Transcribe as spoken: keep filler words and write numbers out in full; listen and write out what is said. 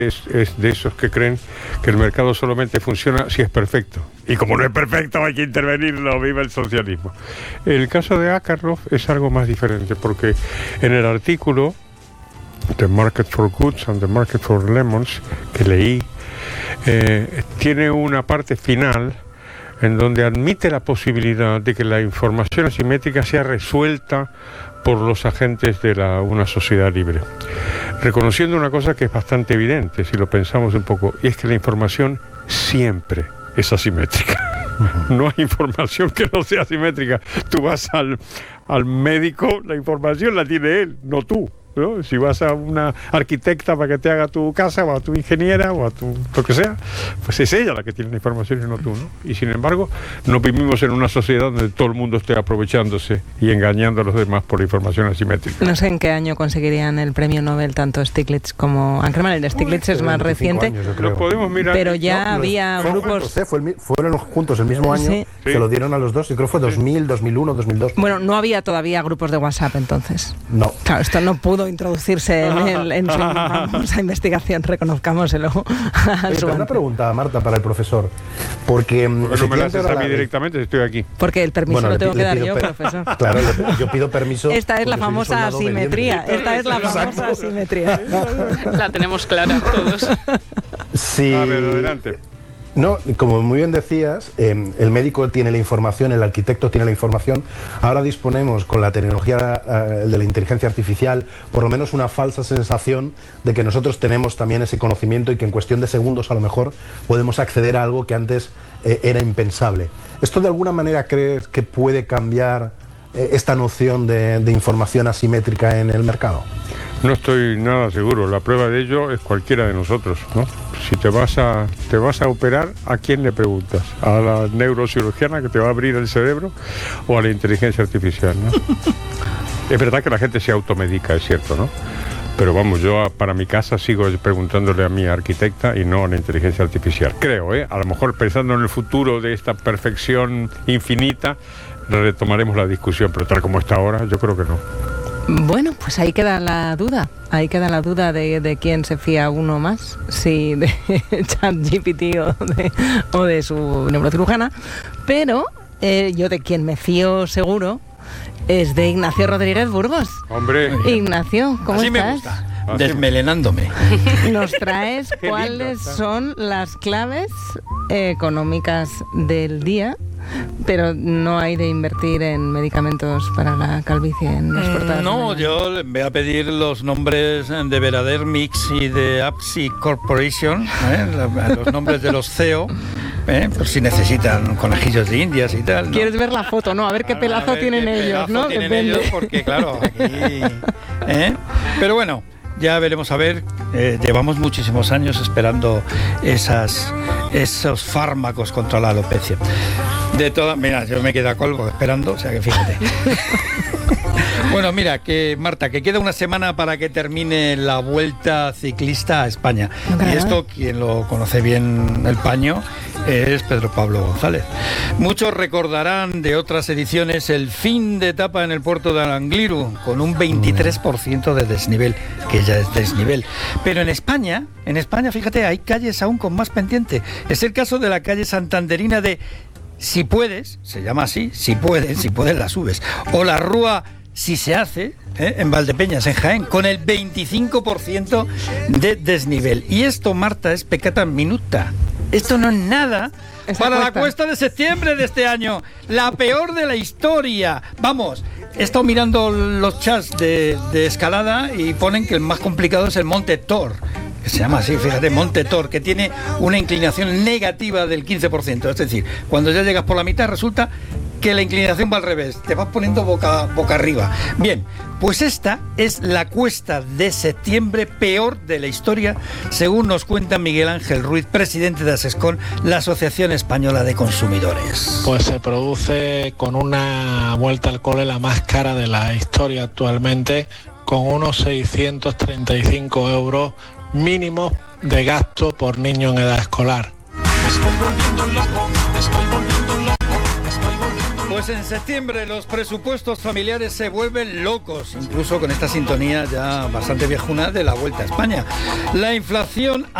es, es de esos que creen que el mercado solamente funciona si es perfecto. Y como no es perfecto hay que intervenirlo, viva el socialismo. El caso de Akerlof es algo más diferente, porque en el artículo The Market for Goods and the Market for Lemons que leí, eh, tiene una parte final en donde admite la posibilidad de que la información asimétrica sea resuelta por los agentes de la, una sociedad libre, reconociendo una cosa que es bastante evidente si lo pensamos un poco, y es que la información siempre es asimétrica. No hay información que no sea asimétrica. Tú vas al, al médico, la información la tiene él, no tú, ¿no? Si vas a una arquitecta para que te haga tu casa, o a tu ingeniera, o a tu lo que sea, pues es ella la que tiene la información y no tú, ¿no? Y sin embargo, no vivimos en una sociedad donde todo el mundo esté aprovechándose y engañando a los demás por la información asimétrica. No sé en qué año conseguirían el premio Nobel tanto Stiglitz como Ackerman. El de Stiglitz Uy, es más reciente, años, lo podemos mirar, pero ya no, había los, grupos... Juntos, ¿eh? Fue el, fueron juntos el mismo año, sí. Se sí. lo dieron a los dos, y creo que fue dos mil, dos mil uno, dos mil dos. Bueno, no había todavía grupos de WhatsApp entonces. No. Claro, esto no pudo introducirse en, el, en su famosa investigación, reconozcámoselo. Oye, una pregunta, Marta, para el profesor. Porque, porque no me la haces a mí directamente si estoy aquí. Porque el permiso bueno, lo tengo le, que le dar yo, per... profesor. Claro, le, yo pido permiso. Esta es la famosa asimetría. Esta es la famosa Exacto. asimetría. La tenemos clara todos. Sí. A ver, adelante. No, como muy bien decías, eh, el médico tiene la información, el arquitecto tiene la información. Ahora disponemos con la tecnología eh, de la inteligencia artificial, por lo menos una falsa sensación de que nosotros tenemos también ese conocimiento y que en cuestión de segundos a lo mejor podemos acceder a algo que antes eh, era impensable. ¿Esto de alguna manera crees que puede cambiar eh, esta noción de, de información asimétrica en el mercado? No estoy nada seguro. La prueba de ello es cualquiera de nosotros, ¿no? Si te vas a te vas a operar, ¿a quién le preguntas? ¿A la neurocirujana que te va a abrir el cerebro o a la inteligencia artificial, ¿no? Es verdad que la gente se automedica, es cierto, ¿no? Pero vamos, yo para mi casa sigo preguntándole a mi arquitecta y no a la inteligencia artificial. Creo, ¿eh? A lo mejor pensando en el futuro de esta perfección infinita, retomaremos la discusión, pero tal como está ahora, yo creo que no. Bueno, pues ahí queda la duda. Ahí queda la duda de, de quién se fía uno más, si de ChatGPT o de, o de su neurocirujana. Pero eh, yo de quien me fío seguro es de Ignacio Rodríguez Burgos. Hombre. Ignacio, ¿cómo Así estás? Me gusta. Desmelenándome. Nos traes cuáles son las claves económicas del día, pero no hay de invertir en medicamentos para la calvicie en las portadas. No, yo le voy a pedir los nombres de Veradermix y de Apsi Corporation, ¿eh? Los nombres de los C E O, ¿eh? Por si necesitan conejillos de indias y tal, ¿no? Quieres ver la foto, ¿no? A ver qué pelazo a ver tienen qué ellos, pelazo ¿no? Tienen Depende. ellos porque, claro, aquí... ¿eh? Pero bueno, ya veremos a ver. Eh, llevamos muchísimos años esperando esas, esos fármacos contra la alopecia. De todas, mira, yo me quedé a colgo esperando, o sea que fíjate. Bueno, mira, que Marta, que queda una semana para que termine la Vuelta Ciclista a España. Okay. Y esto, quien lo conoce bien el paño, es Pedro Pablo González. Muchos recordarán de otras ediciones el fin de etapa en el puerto de Arangliru, con un veintitrés por ciento de desnivel, que ya es desnivel. Pero en España, en España, fíjate, hay calles aún con más pendiente. Es el caso de la calle santanderina de Si Puedes, se llama así, Si Puedes, si puedes la subes, o la Rúa Si Se Hace, ¿eh? En Valdepeñas, en Jaén, con el veinticinco por ciento de desnivel. Y esto, Marta, es peccata minuta. Esto no es nada Esa para cuesta. la cuesta de septiembre de este año, la peor de la historia. Vamos, he estado mirando los chats de, de escalada y ponen que el más complicado es el Monte Tor, que se llama así, fíjate, Monte Tor, que tiene una inclinación negativa del quince por ciento. Es decir, cuando ya llegas por la mitad resulta que la inclinación va al revés, te vas poniendo boca, boca arriba. Bien, pues esta es la cuesta de septiembre peor de la historia, según nos cuenta Miguel Ángel Ruiz, presidente de ASESCON, la Asociación Española de Consumidores. Pues se produce con una vuelta al cole la más cara de la historia actualmente, con unos seiscientos treinta y cinco euros mínimos de gasto por niño en edad escolar. Me estoy volviendo loco, me estoy volviendo loco, me estoy volviendo loco. Pues en septiembre los presupuestos familiares se vuelven locos, incluso con esta sintonía ya bastante viejuna de la Vuelta a España. La inflación